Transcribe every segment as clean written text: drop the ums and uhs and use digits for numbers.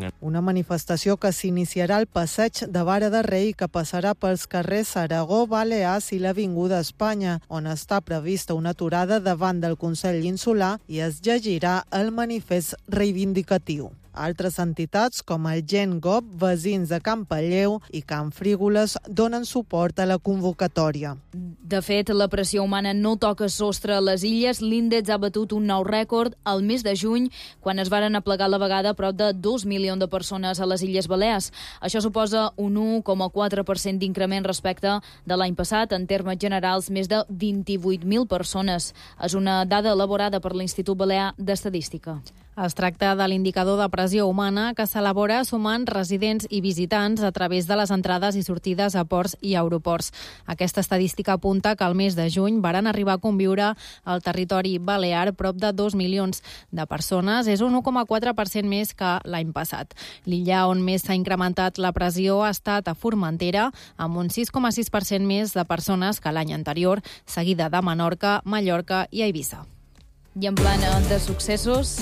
Una manifestació que s'iniciarà al passeig de Vara de Rei, que passarà pels carrers Aragó, Balears i l'Avinguda Espanya, on està prevista una aturada davant del Consell Insular i es llegirà el manifest reivindicatiu. Altres entitats, com el Gent Gop, veïns de Can Palleu i Can Frígoles, donen suport a la convocatòria. De fet, la pressió humana no toca sostre a les illes. L'índex ha batut un nou rècord al mes de juny, quan es varen aplegar a la vegada prop de 2 milions de persones a les Illes Balears. Això suposa un 1,4% d'increment respecte de l'any passat. En termes generals, més de 28.000 persones. És una dada elaborada per l'Institut Balear d'Estadística. Es tracta de l'indicador de pressió humana que s'elabora sumant residents i visitants a través de les entrades i sortides a ports i aeroports. Aquesta estadística apunta que al mes de juny varen arribar a conviure al territori balear prop de 2 milions de persones. És un 1,4% més que l'any passat. L'illa on més s'ha incrementat la pressió ha estat a Formentera, amb un 6,6% més de persones que l'any anterior, seguida de Menorca, Mallorca i Eivissa. I en plana de successos,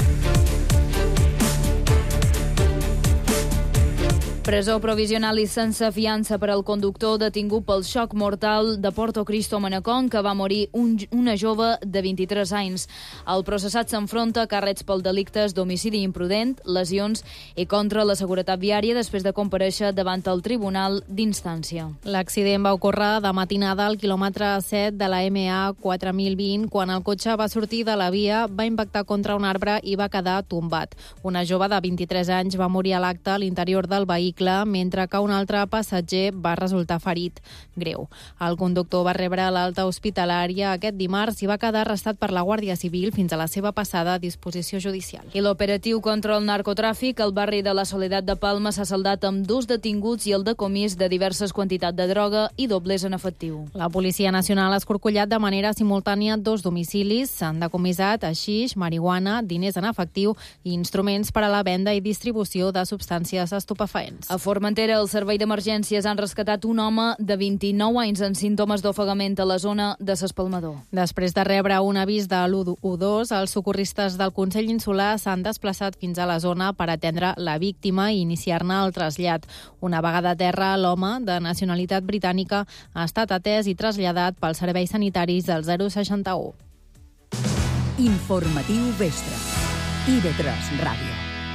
presó provisional i sense fiança per al conductor detingut pel xoc mortal de Porto Cristo a Manacor, que va morir una jove de 23 anys. El processat s'enfronta a càrrecs pel delictes d'homicidi imprudent, lesions i contra la seguretat viària després de comparèixer davant el tribunal d'instància. L'accident va ocórrer de matinada al quilòmetre 7 de la MA 4020, quan el cotxe va sortir de la via, va impactar contra un arbre i va quedar tombat. Una jove de 23 anys va morir a l'acte a l'interior del vehicle, mentre que un altre passatger va resultar ferit greu. El conductor va rebre l'alta hospitalària aquest dimarts i va quedar arrestat per la Guàrdia Civil fins a la seva passada a disposició judicial. I l'operatiu contra el narcotràfic al barri de la Soledat de Palma s'ha saldat amb 2 detinguts i el decomís de diverses quantitats de droga i doblers en efectiu. La Policia Nacional ha escorcollat de manera simultània 2 domicilis. S'han decomissat haixix, marihuana, diners en efectiu i instruments per a la venda i distribució de substàncies estupefaents. A Formentera, el servei d'emergències han rescatat un home de 29 anys amb símptomes d'ofegament a la zona de s'Espalmador. Després de rebre un avís de l'112, els socorristes del Consell Insular s'han desplaçat fins a la zona per atendre la víctima i iniciar-ne el trasllat. Una vegada a terra, l'home, de nacionalitat britànica, ha estat atès i traslladat pels serveis sanitaris del 061. Informatiu Vespre. IB3 Ràdio.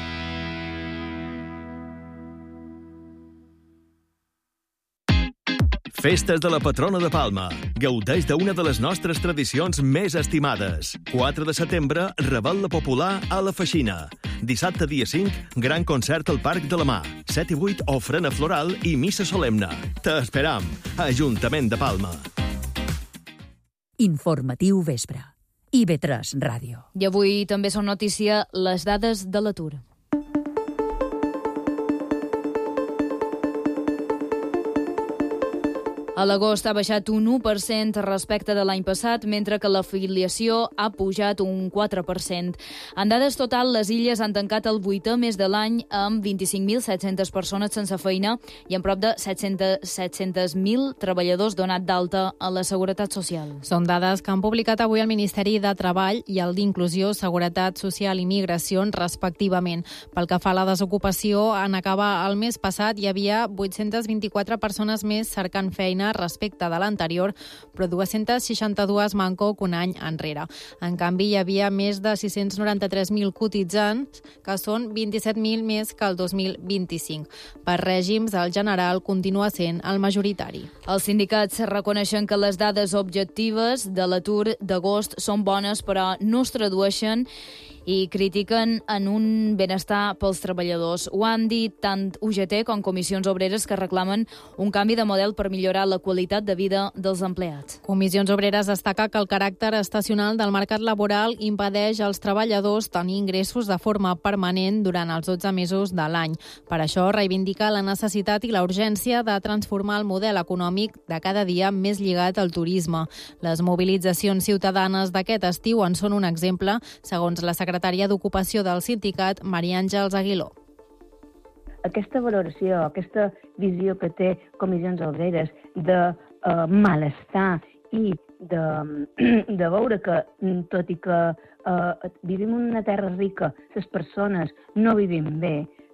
Festes de la patrona de Palma. Gaudeix d'una de les nostres tradicions més estimades. 4 de setembre, Revetlla Popular a la Feixina. Dissabte, dia 5, gran concert al Parc de la Mà. 7 i 8, ofrena floral i missa solemne. T'esperam. Ajuntament de Palma. Informatiu Vespre. IB3 Ràdio. I avui també són notícia les dades de l'atur. A l'agost ha baixat un 1% respecte de l'any passat, mentre que l'afiliació ha pujat un 4%. En dades total, les illes han tancat el 8è mes de l'any amb 25.700 persones sense feina i amb prop de 700.000 treballadors donat d'alta a la Seguretat Social. Són dades que han publicat avui el Ministeri de Treball i el d'Inclusió, Seguretat Social i Migracions, respectivament. Pel que fa a la desocupació, en acabar el mes passat hi havia 824 persones més cercant feina respecte de l'anterior, però 262 manco que un any enrere. En canvi, hi havia més de 693.000 cotitzants, que són 27.000 més que el 2025. Per règims, el general continua sent el majoritari. Els sindicats reconeixen que les dades objectives de l'atur d'agost són bones, però no es tradueixen i critiquen en un benestar pels treballadors. Ho han dit tant UGT com comissions obreres, que reclamen un canvi de model per millorar la qualitat de vida dels empleats. Comissions Obreres destaca que el caràcter estacional del mercat laboral impedeix als treballadors tenir ingressos de forma permanent durant els 12 mesos de l'any. Per això reivindica la necessitat i la urgència de transformar el model econòmic de cada dia més lligat al turisme. Les mobilitzacions ciutadanes d'aquest estiu en són un exemple, segons la secretària d'Ocupació del sindicat, Maria Àngels Aguiló. Aquesta valoració, aquesta visió que té Comissions Obreres de malestar i de veure que, tot i que vivim en una terra rica, les persones no vivim bé,